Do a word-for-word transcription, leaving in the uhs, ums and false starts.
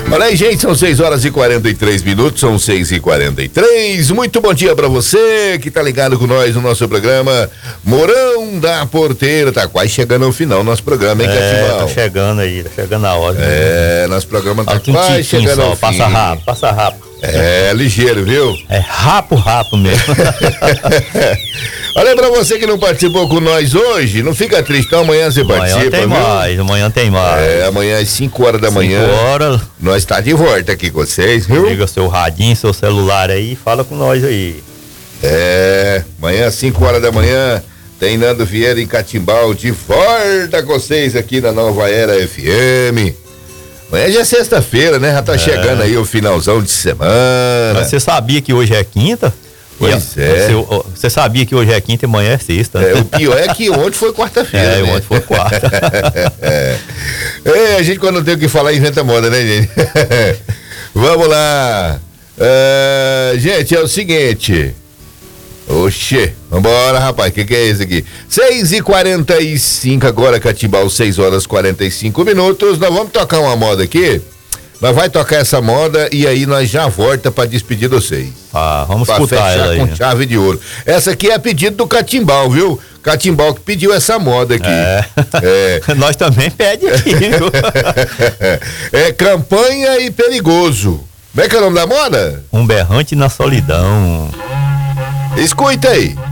Olha aí, gente, são seis horas e quarenta e três minutos, são seis e quarenta e três. Muito bom dia pra você que tá ligado com nós no nosso programa Morão da Porteira. Tá quase chegando ao final nosso programa, hein, É, Catimbau? tá chegando aí, tá chegando a hora. É, nosso programa tá Aqui um quase tiquinho chegando só, ao passa fim. rápido, passa rápido. É, ligeiro, viu? É rapo, rapo mesmo. Olha, pra você que não participou com nós hoje, não fica triste, então amanhã você Amanhã participa, tem viu? mais, amanhã tem mais. É, amanhã às cinco horas da manhã. cinco horas, Nós tá de volta aqui com vocês, viu? liga seu radinho, seu celular aí e fala com nós aí. É, amanhã às cinco horas da manhã tem Nando Vieira em Catimbau de volta com vocês aqui na Nova Era F M. Amanhã já é sexta-feira, né? Já tá É. chegando aí o finalzão de semana. Mas você sabia que hoje é quinta? Pois E, é. Você, você sabia que hoje é quinta e amanhã é sexta? É, o pior é que ontem foi quarta-feira. É, né? ontem foi quarta. é. É, a gente quando tem o que falar inventa moda, né, gente? Vamos lá. É, gente, é o seguinte. Oxê, vambora, rapaz, o que, que é isso aqui? seis e quarenta e cinco agora, Catimbau, seis horas e quarenta e cinco minutos. Nós vamos tocar uma moda aqui. Nós vai tocar essa moda e aí nós já volta pra despedir de vocês. Ah, vamos Pra escutar fechar ela aí. com chave de ouro. Essa aqui é pedido do Catimbau, viu? Catimbau que pediu essa moda aqui. É. É. Nós também pede aqui, viu? É Campanha e Perigoso. Como é que é o nome da moda? Um berrante na solidão. Escuta aí.